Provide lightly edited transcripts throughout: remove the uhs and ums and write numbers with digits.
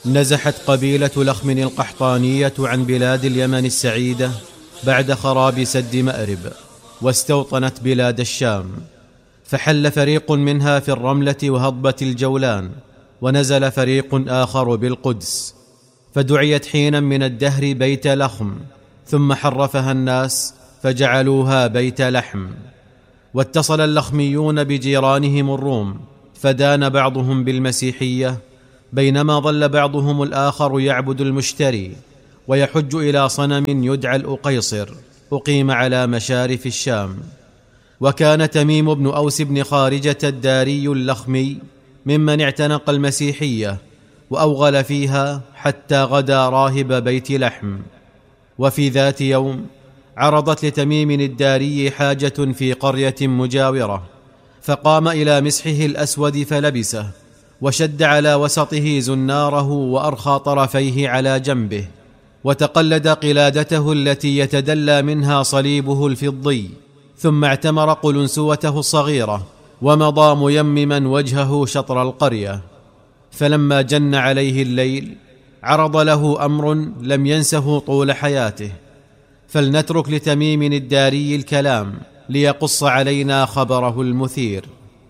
نزحت قبيلة لخم القحطانية عن بلاد اليمن السعيدة بعد خراب سد مأرب، واستوطنت بلاد الشام، فحل فريق منها في الرملة وهضبة الجولان، ونزل فريق آخر بالقدس، فدعيت حينا من الدهر بيت لخم، ثم حرفها الناس فجعلوها بيت لحم. واتصل اللخميون بجيرانهم الروم، فدان بعضهم بالمسيحية، بينما ظل بعضهم الآخر يعبد المشتري ويحج إلى صنم يدعى الأقيصر، أقيم على مشارف الشام. وكان تميم بن أوس بن خارجة الداري اللخمي ممن اعتنق المسيحية وأوغل فيها حتى غدا راهب بيت لحم. وفي ذات يوم عرضت لتميم الداري حاجة في قرية مجاورة، فقام إلى مسحه الأسود فلبسه، وشد على وسطه زناره وأرخى طرفيه على جنبه، وتقلد قلادته التي يتدلى منها صليبه الفضي، ثم اعتمر قلنسوته الصغيرة ومضى ميمما وجهه شطر القرية. فلما جن عليه الليل عرض له أمر لم ينسه طول حياته، فلنترك لتميم الداري الكلام ليقص علينا خبره المثير.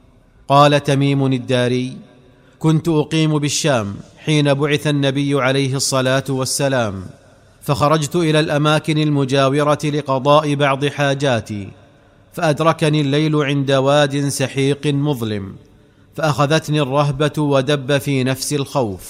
قال تميم الداري: كنت أقيم بالشام حين بعث النبي عليه الصلاة والسلام، فخرجت إلى الأماكن المجاورة لقضاء بعض حاجاتي، فأدركني الليل عند واد سحيق مظلم، فأخذتني الرهبة ودب في نفسي الخوف،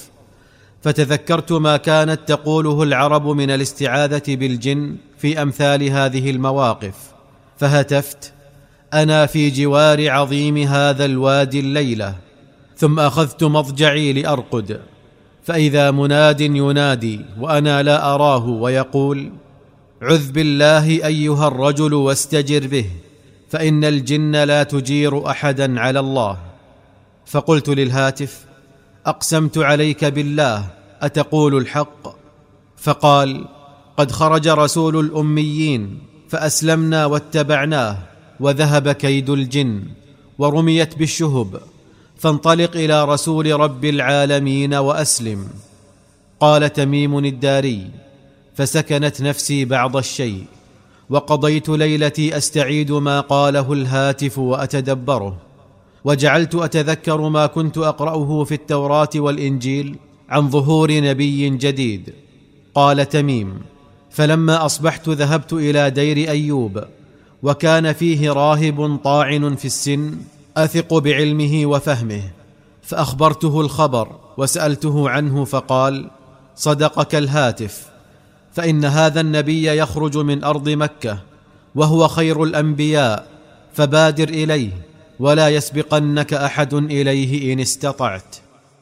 فتذكرت ما كانت تقوله العرب من الاستعاذة بالجن في أمثال هذه المواقف، فهتفت: أنا في جوار عظيم هذا الوادي الليلة. ثم أخذت مضجعي لأرقد، فإذا مناد ينادي وأنا لا أراه ويقول: عذ بالله أيها الرجل واستجر به، فإن الجن لا تجير أحدا على الله. فقلت للهاتف: أقسمت عليك بالله، أتقول الحق؟ فقال: قد خرج رسول الأميين فأسلمنا واتبعناه، وذهب كيد الجن ورميت بالشهب، فانطلق إلى رسول رب العالمين وأسلم. قال تميم الداري: فسكنت نفسي بعض الشيء، وقضيت ليلتي أستعيد ما قاله الهاتف وأتدبره، وجعلت أتذكر ما كنت أقرأه في التوراة والإنجيل عن ظهور نبي جديد. قال تميم: فلما أصبحت ذهبت إلى دير أيوب، وكان فيه راهب طاعن في السن أثق بعلمه وفهمه، فأخبرته الخبر وسألته عنه، فقال: صدقك الهاتف، فإن هذا النبي يخرج من أرض مكة، وهو خير الأنبياء، فبادر إليه ولا يسبقنك أحد إليه إن استطعت.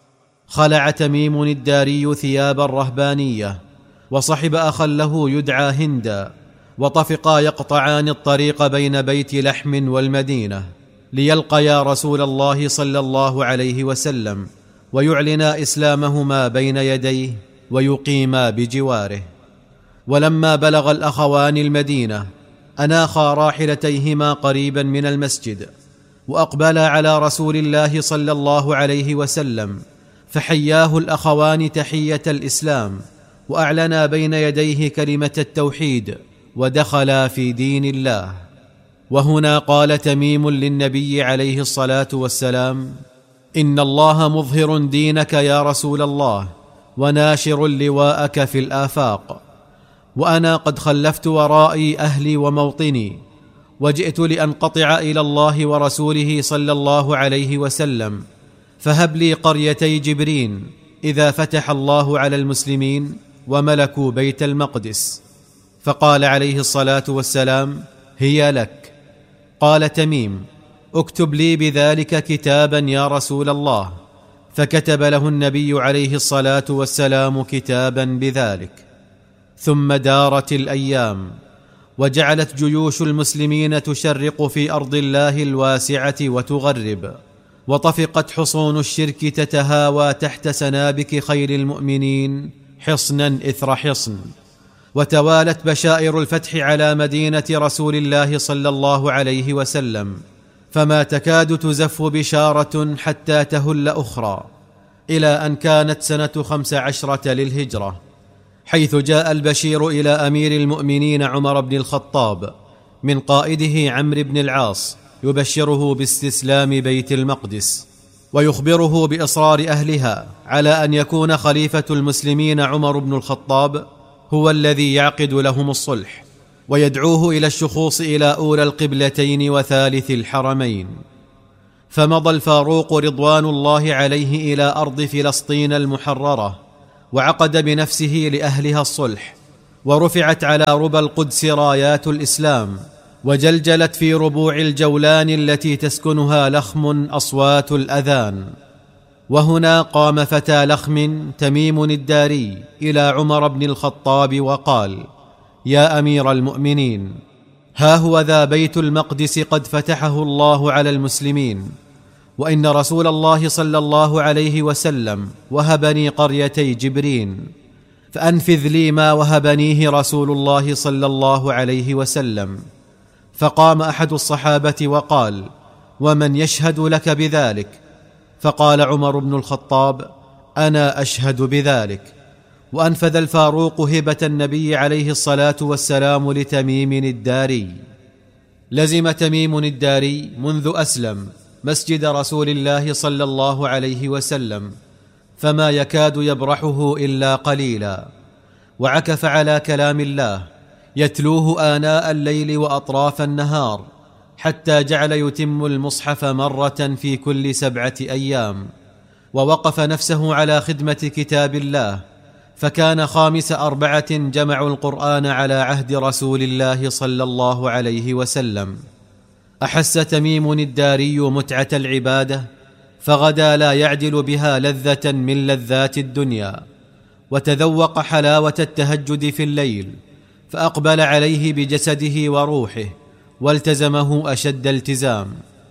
خلع تميم الداري ثياب الرهبانية، وصحب أخا له يدعى هندا، وطفقا يقطعان الطريق بين بيت لحم والمدينة ليلقيا رسول الله صلى الله عليه وسلم، ويعلنا إسلامهما بين يديه ويقيما بجواره. ولما بلغ الأخوان المدينة أناخا راحلتيهما قريبا من المسجد، وأقبلا على رسول الله صلى الله عليه وسلم، فحياه الأخوان تحية الإسلام، وأعلنا بين يديه كلمة التوحيد، ودخلا في دين الله. وهنا قال تميم للنبي عليه الصلاة والسلام: إن الله مظهر دينك يا رسول الله، وناشر لواءك في الآفاق، وأنا قد خلفت ورائي أهلي وموطني، وجئت لأنقطع إلى الله ورسوله صلى الله عليه وسلم، فهب لي قريتي جبرين إذا فتح الله على المسلمين وملكوا بيت المقدس. فقال عليه الصلاة والسلام: هي لك. قال تميم: اكتب لي بذلك كتابا يا رسول الله. فكتب له النبي عليه الصلاة والسلام كتابا بذلك. ثم دارت الأيام، وجعلت جيوش المسلمين تشرق في أرض الله الواسعة وتغرب، وطفقت حصون الشرك تتهاوى تحت سنابك خير المؤمنين حصنا إثر حصن، وتوالت بشائر الفتح على مدينة رسول الله صلى الله عليه وسلم، فما تكاد تزف بشارة حتى تهل أخرى، إلى أن كانت سنة 15 للهجرة، حيث جاء البشير إلى أمير المؤمنين عمر بن الخطاب من قائده عمرو بن العاص يبشره باستسلام بيت المقدس، ويخبره بإصرار أهلها على أن يكون خليفة المسلمين عمر بن الخطاب هو الذي يعقد لهم الصلح، ويدعوه إلى الشخوص إلى أولى القبلتين وثالث الحرمين. فمضى الفاروق رضوان الله عليه إلى أرض فلسطين المحررة، وعقد بنفسه لأهلها الصلح، ورفعت على ربى القدس رايات الإسلام، وجلجلت في ربوع الجولان التي تسكنها لخم أصوات الأذان. وهنا قام فتى لخم تميم الداري إلى عمر بن الخطاب وقال: يا أمير المؤمنين، ها هو ذا بيت المقدس قد فتحه الله على المسلمين، وإن رسول الله صلى الله عليه وسلم وهبني قريتي جبرين، فأنفذ لي ما وهبنيه رسول الله صلى الله عليه وسلم. فقام أحد الصحابة وقال: ومن يشهد لك بذلك؟ فقال عمر بن الخطاب: أنا أشهد بذلك. وأنفذ الفاروق هبة النبي عليه الصلاة والسلام لتميم الداري. لزم تميم الداري منذ أسلم مسجد رسول الله صلى الله عليه وسلم، فما يكاد يبرحه إلا قليلا، وعكف على كلام الله يتلوه آناء الليل وأطراف النهار، حتى جعل يتم المصحف مرة في كل 7 أيام، ووقف نفسه على خدمة كتاب الله، فكان خامس 4 جمعوا القرآن على عهد رسول الله صلى الله عليه وسلم. أحس تميم الداري متعة العبادة، فغدا لا يعدل بها لذة من لذات الدنيا، وتذوق حلاوة التهجد في الليل، فأقبل عليه بجسده وروحه، والتزمه أشد التزام.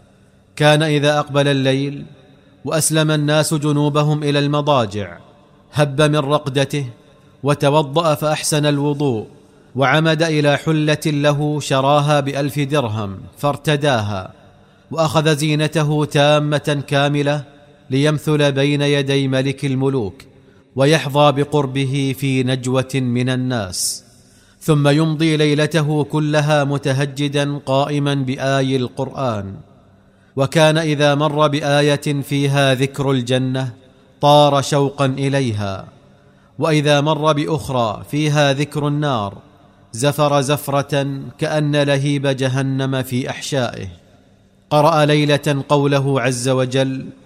كان إذا أقبل الليل وأسلم الناس جنوبهم إلى المضاجع، هب من رقدته وتوضأ فأحسن الوضوء، وعمد إلى حلة له شراها ب1000 درهم فارتداها، وأخذ زينته تامة كاملة ليمثل بين يدي ملك الملوك، ويحظى بقربه في نجوة من الناس، ثم يمضي ليلته كلها متهجدا قائما بآي القرآن. وكان إذا مر بآية فيها ذكر الجنة طار شوقا إليها، وإذا مر بأخرى فيها ذكر النار زفر زفرة كأن لهيب جهنم في أحشائه. قرأ ليلة قوله عز وجل: